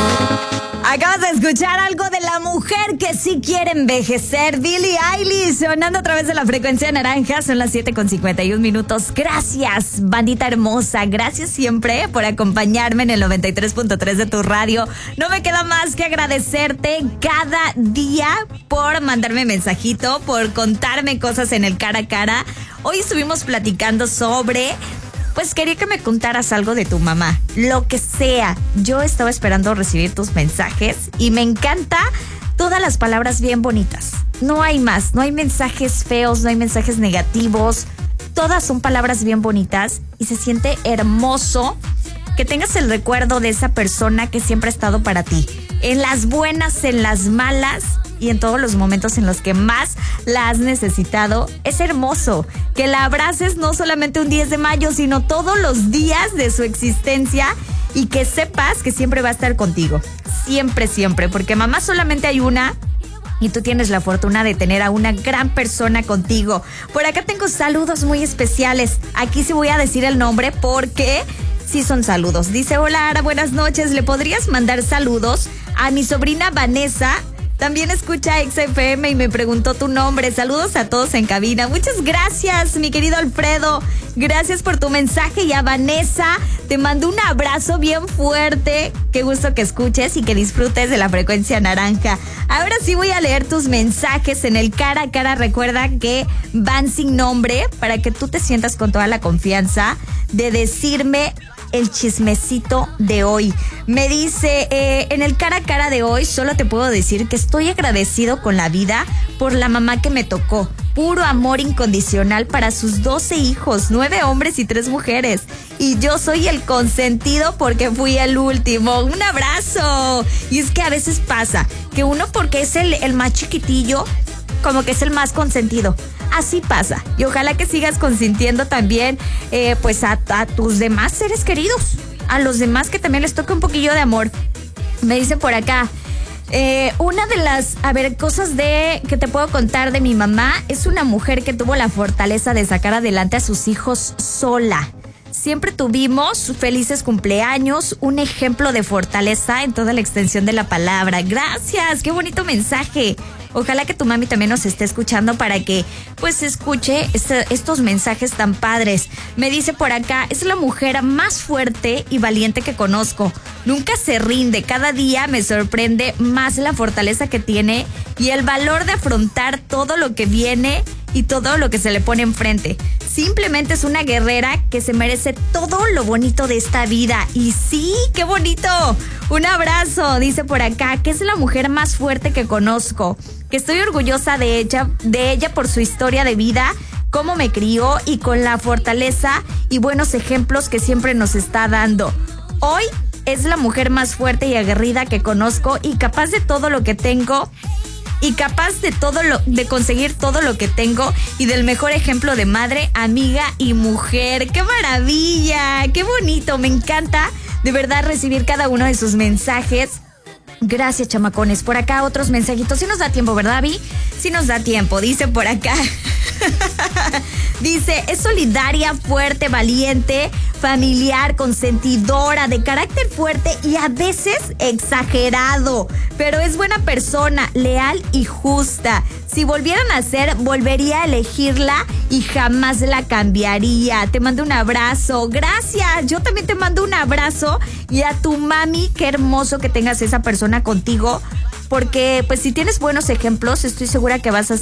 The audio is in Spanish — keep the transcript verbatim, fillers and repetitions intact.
Acabas de escuchar algo de la mujer que sí quiere envejecer, Billie Eilish, sonando a través de la frecuencia naranja. Son las siete con cincuenta y un minutos. Gracias, bandita hermosa. Gracias siempre por acompañarme en el noventa y tres punto tres de tu radio. No me queda más que agradecerte cada día por mandarme mensajito, por contarme cosas en el cara a cara. Hoy estuvimos platicando sobre... Pues quería que me contaras algo de tu mamá, lo que sea. Yo estaba esperando recibir tus mensajes y me encanta todas las palabras bien bonitas. No hay más, no hay mensajes feos, no hay mensajes negativos. Todas son palabras bien bonitas y se siente hermoso que tengas el recuerdo de esa persona que siempre ha estado para ti. En las buenas, en las malas y en todos los momentos en los que más la has necesitado. Es hermoso que la abraces no solamente un diez de mayo, sino todos los días de su existencia y que sepas que siempre va a estar contigo. Siempre, siempre, porque mamá solamente hay una y tú tienes la fortuna de tener a una gran persona contigo. Por acá tengo saludos muy especiales. Aquí sí voy a decir el nombre porque sí son saludos. Dice, hola Ara, buenas noches. ¿Le podrías mandar saludos a mi sobrina Vanessa? También escucha X F M y me preguntó tu nombre. Saludos a todos en cabina. Muchas gracias, mi querido Alfredo. Gracias por tu mensaje. Y a Vanessa, te mando un abrazo bien fuerte. Qué gusto que escuches y que disfrutes de la frecuencia naranja. Ahora sí voy a leer tus mensajes en el cara a cara. Recuerda que van sin nombre para que tú te sientas con toda la confianza de decirme el chismecito de hoy. Me dice, eh, en el cara a cara de hoy solo te puedo decir que estoy agradecido con la vida por la mamá que me tocó. Puro amor incondicional para sus doce hijos, nueve hombres y tres mujeres. Y yo soy el consentido porque fui el último. ¡Un abrazo! Y es que a veces pasa que uno, porque es el, el más chiquitillo, como que es el más consentido. Así pasa. Y ojalá que sigas consintiendo también eh, pues a, a tus demás seres queridos. A los demás que también les toque un poquillo de amor. Me dicen por acá, eh, una de las, a ver, cosas de que te puedo contar de mi mamá es una mujer que tuvo la fortaleza de sacar adelante a sus hijos sola. Siempre tuvimos felices cumpleaños, un ejemplo de fortaleza en toda la extensión de la palabra. Gracias, qué bonito mensaje. Ojalá que tu mami también nos esté escuchando para que pues escuche este, estos mensajes tan padres. Me dice por acá, es la mujer más fuerte y valiente que conozco. Nunca se rinde, cada día me sorprende más la fortaleza que tiene y el valor de afrontar todo lo que viene y todo lo que se le pone enfrente. Simplemente es una guerrera que se merece todo lo bonito de esta vida. Y sí, qué bonito. Un abrazo, dice por acá, que es la mujer más fuerte que conozco. Que estoy orgullosa de ella, de ella por su historia de vida, cómo me crió y con la fortaleza y buenos ejemplos que siempre nos está dando. Hoy es la mujer más fuerte y aguerrida que conozco y capaz de todo lo que tengo. Y capaz de todo lo, de conseguir todo lo que tengo y del mejor ejemplo de madre, amiga y mujer. ¡Qué maravilla! ¡Qué bonito! Me encanta de verdad recibir cada uno de sus mensajes. Gracias, chamacones. Por acá otros mensajitos. Sí nos da tiempo, ¿verdad, Vi? Sí nos da tiempo. Dice por acá. Dice, es solidaria, fuerte, valiente, familiar, consentidora, de carácter fuerte y a veces exagerado. Pero es buena persona, leal y justa. Si volvieran a ser, volvería a elegirla y jamás la cambiaría. Te mando un abrazo. Gracias. Yo también te mando un abrazo. Y a tu mami, qué hermoso que tengas esa persona contigo. Porque pues si tienes buenos ejemplos, estoy segura que vas a